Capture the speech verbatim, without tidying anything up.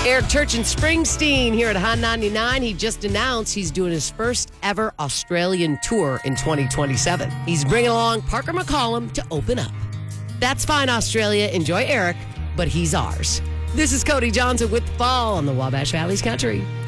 Eric Church and Springsteen here at Hot ninety-nine. He just announced he's doing his first ever Australian tour in twenty twenty-seven. He's bringing along Parker McCollum to open up. That's fine, Australia. Enjoy Eric, but he's ours. This is Cody Johnson with Fall on the Wabash Valley's Country.